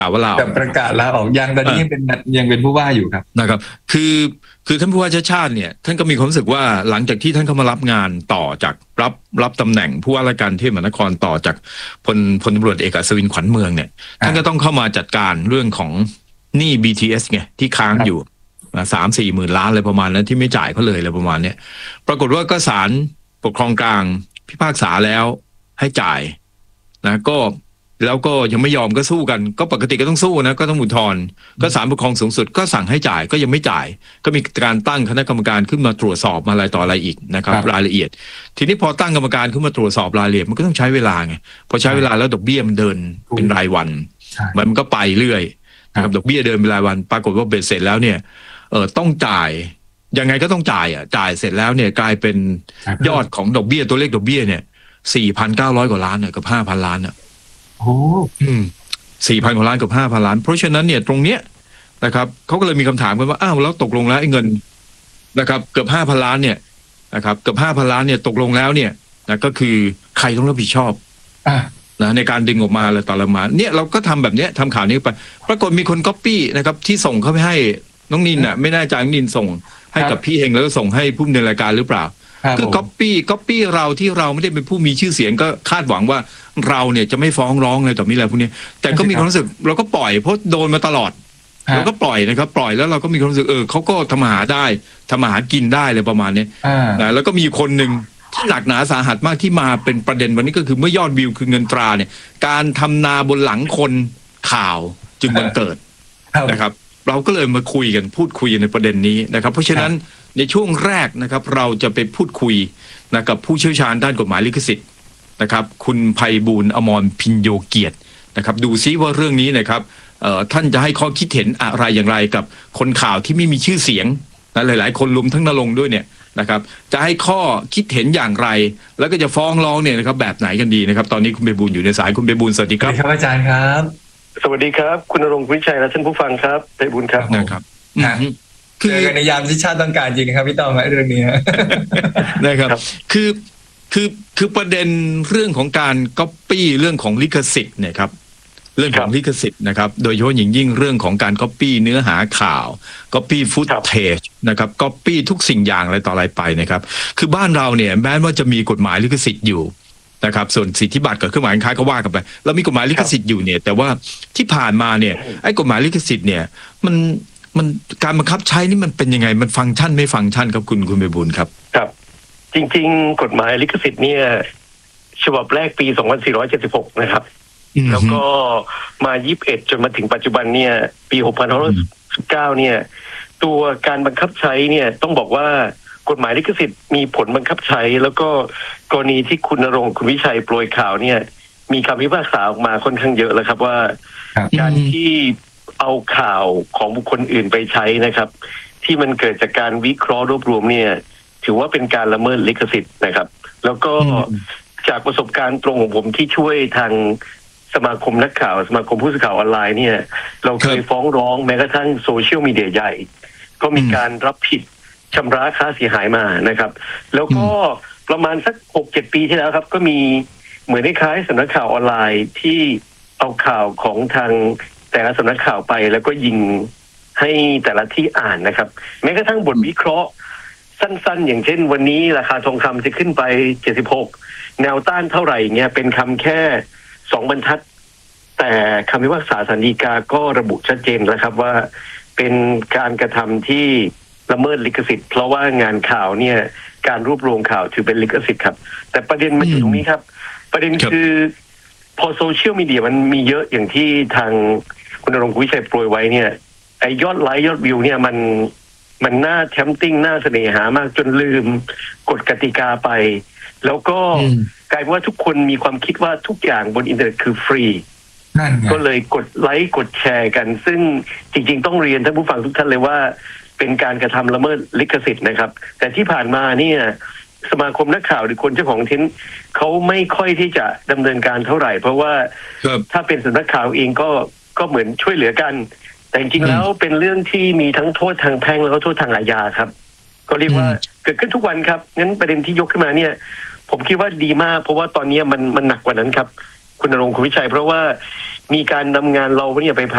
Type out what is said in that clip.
ว่าลาอกัอกบประกาศลาออกยังตอนนี้ยังเป็นผู้ว่าอยู่ครับนะครับคือคือท่านผู้ว่าชาติชาติเนี่ยท่านก็มีความรู้สึกว่าหลังจากที่ท่านเข้ามารับงานต่อจากรับตำแหน่งผู้ว่าราชการกรุงเทพมหานครต่อจากพลตำรวจเอกอัศวินขวัญเมืองเนี่ยท่านก็ต้องเข้ามาจัดการเรื่องของหนี้ BTS ไงที่ค้างอยู่3-4 หมื่นล้านอะไรประมาณนั้นที่ไม่จ่ายเขาเลยอะไรประมาณเนี้ยปรากฏว่าก็ศาลปกครองกลางพิพากษาแล้วให้จ่ายนะก็แล้วก็ยังไม่ยอมก็สู้กันก็ปกติก็ต้องสู้นะก็ต้องอุทธรณ์ก็ศาลปกครองสูงสุดก็สั่งให้จ่ายก็ยังไม่จ่ายก็มีการตั้งคณะกรรมการขึ้นมาตรวจสอบมาอะไรต่ออะไรอีกนะครับรายละเอียดทีนี้พอตั้งกรรมการขึ้นมาตรวจสอบรายละเอียดมันก็ต้องใช้เวลาไงพอใช้เวลาแล้วดอกเบี้ยมันเดินเป็นรายวันมันก็ไปเรื่อยนะครับดอกเบี้ยเดินเป็นรายวันปรากฏว่าเบ็ดเสร็จแล้วเนี่ยต้องจ่ายยังไงก็ต้องจ่ายจ่ายเสร็จแล้วเนี่ยกลายเป็นยอดของดอกเบี้ยตัวเลขดอกเบี้ยเนี่ย 4,900 กว่าล้านเนี่ยกับ 5,000 ล้านอ่ะโอ้ 4,000 กว่าล้านกับ 5,000 ล้านเพราะฉะนั้นเนี่ยตรงเนี้ยนะครับเขาก็เลยมีคำถามกันว่าอ้าวแล้วตกลงแล้วไอ้เงินนะครับเกือบ 5,000 ล้านเนี่ยนะครับเกือบ 5,000 ล้านเนี่ยตกลงแล้วเนี่ยนะก็คือใครต้องรับผิดชอบนะในการดึงออกมาอะไรต่ออะไรมาเนี่ยเราก็ทำแบบเนี้ยทำข่าวนี้ไปปรากฏมีคนก๊อปปี้นะครับที่ส่งเข้าไปให้น้องนินน่ะไม่แน่ใจน้องนินส่งให้กับพี่เฮงแล้วก็ส่งให้ผู้ดำเนินรายการหรือเปล่าคือก๊อปปี้เราที่เราไม่ได้เป็นผู้มีชื่อเสียงก็คาดหวังว่าเราเนี่ยจะไม่ฟ้องร้องอะไรต่อมีอะไรพวกนี้แต่ก็มีความรู้สึกเราก็ปล่อยเพราะโดนมาตลอดเราก็ปล่อยนะครับปล่อยแล้วเราก็มีความรู้สึกเขาก็ทำมาหาได้ทำมาหากินได้เลยประมาณนี้นะแล้วก็มีคนหนึ่งที่หนักหนาสาหัสมากที่มาเป็นประเด็นวันนี้ก็คือเมื่อยอดวิวคือเงินตราเนี่ยการทำนาบนหลังคนข่าวจึงบังเกิดนะครับเราก็เลยมาคุยกันพูดคุยในประเด็นนี้นะครับเพราะฉะนั้นในช่วงแรกนะครับเราจะไปพูดคุยนะกับผู้เชี่ยวชาญด้านกฎหมายลิขสิทธิ์นะครับคุณไพบูลย์อมรพิญโยเกียรตินะครับดูซิว่าเรื่องนี้นะครับท่านจะให้ข้อคิดเห็นอะไรอย่างไรกับคนข่าวที่ไม่มีชื่อเสียงนะหลายๆคนรวมทั้งณรงค์ด้วยเนี่ยนะครับจะให้ข้อคิดเห็นอย่างไรแล้วก็จะฟ้องร้องเนี่ยนะครับแบบไหนกันดีนะครับตอนนี้คุณไพบูลย์อยู่ในสายคุณไพบูลย์สวัสดีครับครับอาจารย์ครับสวัสดีครับคุณณรงค์ วิชัยและท่านผู้ฟังครับไพบูลย์ครับนะครับคือในยามที่ชาติต้องการจริงครับพี่ต้อมเรื่องนี้นะครับคือประเด็นเรื่องของการก๊อปปี้เรื่องของลิขสิทธิ์เนี่ยครับเรื่องของลิขสิทธิ์นะครับโดยเฉพาะอย่างยิ่งเรื่องของการก๊อปปี้เนื้อหาข่าวก๊อปปี้ฟุตเทจนะครับก๊อปปี้ทุกสิ่งอย่างอะไรต่ออะไรไปนะครับคือบ้านเราเนี่ยแม้ว่าจะมีกฎหมายลิขสิทธิ์อยู่นะครับส่วนสิทธิบัตรกับเครื่องหมายการค้าก็ว่ากันไปเรามีกฎหมายลิขสิทธิ์อยู่เนี่ยแต่ว่าที่ผ่านมาเนี่ยไอ้กฎหมายลิขสิทธิ์เนี่ยมันการบังคับใช้นี่มันเป็นยังไงมันฟังก์ชันไม่ฟังก์ชันครับคุณไพบูลย์ครับครับจริงๆกฎหมายลิขสิทธิ์เนี่ยฉบับแรกปี 2476 นะครับแล้วก็มา21จนมาถึงปัจจุบันเนี่ยปี 2519 เนี่ยตัวการบังคับใช้เนี่ยต้องบอกว่ากฎหมายลิขสิทธิ์มีผลบังคับใช้แล้วก็กรณีที่คุณณรงค์คุณวิชัยโปรยข่าวเนี่ยมีคำพิพากษาออกมาค่อนข้างเยอะแล้วครับว่าการที่เอาข่าวของบุคคลอื่นไปใช้นะครับที่มันเกิดจากการวิเคราะห์รวบรวมเนี่ยถือว่าเป็นการละเมิดลิขสิทธิ์นะครับแล้วก็จากประสบการณ์ตรงของผมที่ช่วยทางสมาคมนักข่าวสมาคมผู้สื่อข่าวออนไลน์เนี่ยเราเคยฟ้องร้องแม้กระทั่งโซเชียลมีเดียใหญ่ก็มีการรับผิดชำระค่าเสียหายมานะครับแล้วก็ประมาณสัก 6-7 ปีที่แล้วครับก็มีเหมือนคล้ายๆสำนักข่าวออนไลน์ที่เอาข่าวของทางแต่ละสำนักข่าวไปแล้วก็ยิงให้แต่ละที่อ่านนะครับแม้กระทั่งบทวิเคราะห์สั้นๆอย่างเช่นวันนี้ราคาทองคำจะขึ้นไป76แนวต้านเท่าไหร่เงี้ยเป็นคำแค่2 บรรทัดแต่คำพิพากษาศาลฎีกาก็ระบุชัดเจนแล้วครับว่าเป็นการกระทำที่ละเมิดลิขสิทธิ์เพราะว่างานข่าวเนี่ยการรวบรวมข่าวถือเป็นลิขสิทธิ์ครับแต่ประเด็นมันอยู่ตรงนี้ครับประเด็นคือพอโซเชียลมีเดียมันมีเยอะอย่างที่ทางคุณณรงค์ วิชัยโปรยไว้เนี่ยไอยอดไลค์ยอดวิวเนี่ยมันน่าแทมติ้งน่าเสน่หามากจนลืมกฎกติกาไปแล้วก็กลายเป็นว่าทุกคนมีความคิดว่าทุกอย่างบนอินเทอร์เน็ตคือฟรีก็เลยกดไลค์กดแชร์กันซึ่งจริงๆต้องเรียนท่านผู้ฟังทุกท่านเลยว่าเป็นการกระทำละเมิดลิขสิทธิ์นะครับแต่ที่ผ่านมาเนี่ยสมาคมนักข่าวหรือคนเจ้าของคอนเทนต์เขาไม่ค่อยที่จะดำเนินการเท่าไหร่เพราะว่าถ้าเป็นสำนักข่าวเองก็เหมือนช่วยเหลือกันแต่จริงๆแล้วเป็นเรื่องที่มีทั้งโทษทางแพ่งแล้วก็โทษทางอาญาครับก็เรียกว่าเกิดขึ้นทุกวันครับงั้นประเด็นที่ยกขึ้นมาเนี่ยผมคิดว่าดีมากเพราะว่าตอนนี้มันหนักกว่านั้นครับคุณณรงค์ คุณวิชัยเพราะว่ามีการนำงานเราเนี่ยไปผ่าน